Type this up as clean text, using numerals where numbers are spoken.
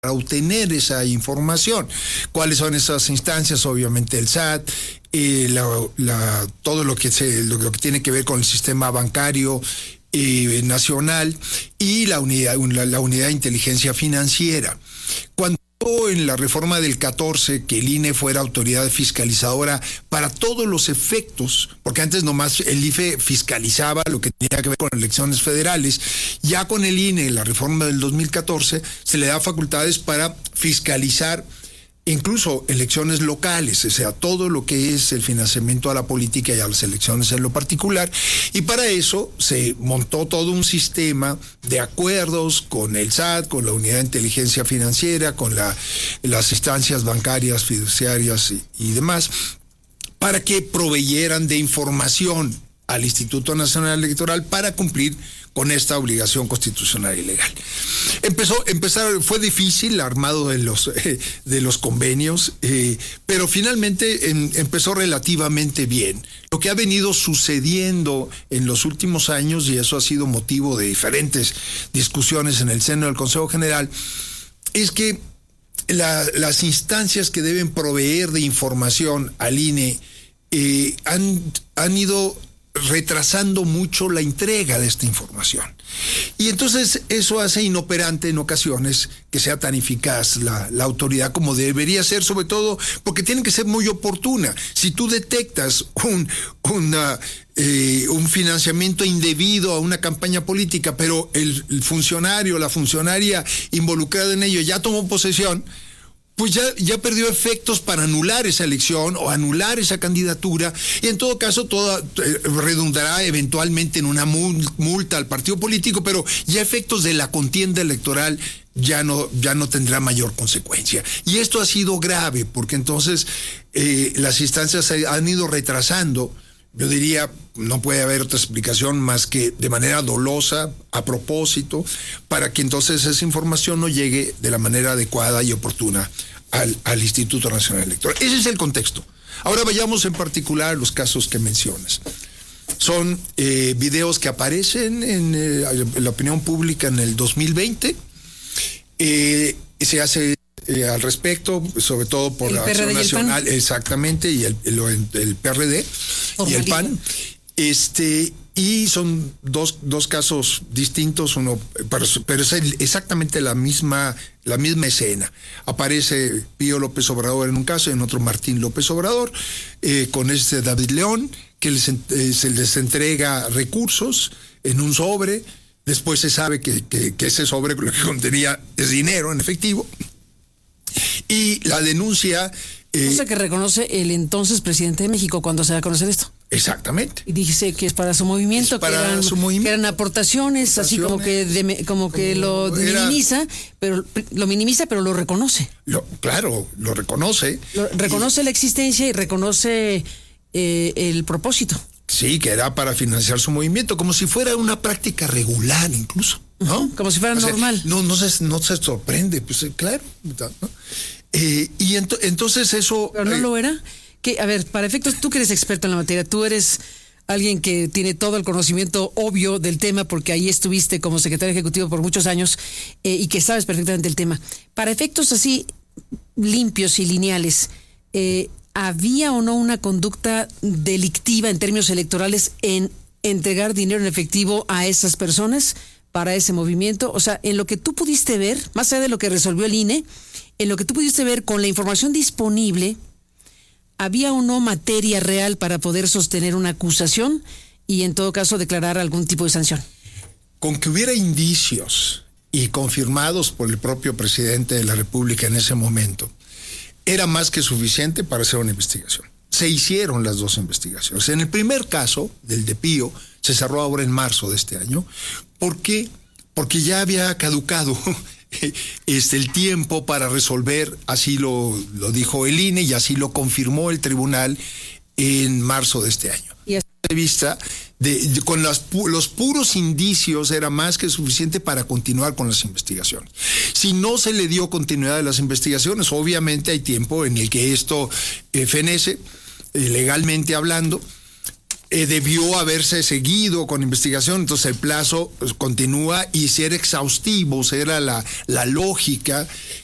obtener esa información. ¿Cuáles son esas instancias? Obviamente el SAT, todo lo que tiene que ver con el sistema bancario nacional y la unidad de inteligencia financiera. Cuando en la reforma del 14 que el INE fuera autoridad fiscalizadora para todos los efectos, porque antes nomás el IFE fiscalizaba lo que tenía que ver con elecciones federales, ya con el INE, la reforma del 2014, se le da facultades para fiscalizar incluso elecciones locales, o sea, todo lo que es el financiamiento a la política y a las elecciones en lo particular, y para eso se montó todo un sistema de acuerdos con el SAT, con la Unidad de Inteligencia Financiera, con las instancias bancarias, fiduciarias y demás, para que proveyeran de información al Instituto Nacional Electoral para cumplir con esta obligación constitucional y legal. Fue difícil el armado de los convenios, pero finalmente empezó relativamente bien. Lo que ha venido sucediendo en los últimos años, y eso ha sido motivo de diferentes discusiones en el seno del Consejo General, es que las instancias que deben proveer de información al INE han ido retrasando mucho la entrega de esta información. Y entonces eso hace inoperante en ocasiones que sea tan eficaz la autoridad como debería ser, sobre todo porque tiene que ser muy oportuna. Si tú detectas un financiamiento indebido a una campaña política, pero el funcionario, la funcionaria involucrada en ello ya tomó posesión, pues ya perdió efectos para anular esa elección o anular esa candidatura, y en todo caso redundará eventualmente en una multa al partido político, pero ya efectos de la contienda electoral ya no tendrá mayor consecuencia. Y esto ha sido grave, porque entonces las instancias se han ido retrasando. Yo diría, no puede haber otra explicación más que de manera dolosa, a propósito, para que entonces esa información no llegue de la manera adecuada y oportuna al Instituto Nacional Electoral. Ese es el contexto. Ahora vayamos en particular a los casos que mencionas. Son videos que aparecen en la opinión pública en el 2020. Se hace al respecto, sobre todo por la Acción Nacional, exactamente, y el PRD y el PAN. Y son dos casos distintos, uno, pero es exactamente la misma escena. Aparece Pío López Obrador en un caso, y en otro Martín López Obrador, con David León, que se les entrega recursos en un sobre. Después se sabe que ese sobre lo que contenía es dinero en efectivo. Y la denuncia... cosa que reconoce el entonces presidente de México cuando se da a conocer esto. Exactamente. Y dice que es para su movimiento, que eran aportaciones, así como que lo minimiza, pero lo reconoce. Claro, lo reconoce. Reconoce la existencia y reconoce el propósito. Sí, que era para financiar su movimiento, como si fuera una práctica regular incluso, ¿no? Como si fuera normal. No se sorprende, pues claro, ¿no? Y entonces eso... ¿Pero no lo era? Que, a ver, para efectos, tú que eres experto en la materia, tú eres alguien que tiene todo el conocimiento obvio del tema, porque ahí estuviste como secretario ejecutivo por muchos años, y que sabes perfectamente el tema. Para efectos así limpios y lineales, ¿había o no una conducta delictiva en términos electorales en entregar dinero en efectivo a esas personas para ese movimiento? O sea, en lo que tú pudiste ver, más allá de lo que resolvió el INE, en lo que tú pudiste ver con la información disponible, ¿había o no materia real para poder sostener una acusación y en todo caso declarar algún tipo de sanción? Con que hubiera indicios y confirmados por el propio presidente de la República en ese momento, era más que suficiente para hacer una investigación. Se hicieron las dos investigaciones. En el primer caso, del de Pío, se cerró ahora en marzo de este año. ¿Por qué? Porque ya había caducado el tiempo para resolver, así lo dijo el INE y así lo confirmó el tribunal en marzo de este año. De vista con los puros indicios era más que suficiente para continuar con las investigaciones. Si no se le dio continuidad a las investigaciones, obviamente hay tiempo en el que esto fenece, legalmente hablando. Debió haberse seguido con investigación, entonces el plazo continúa y ser exhaustivo, era la lógica,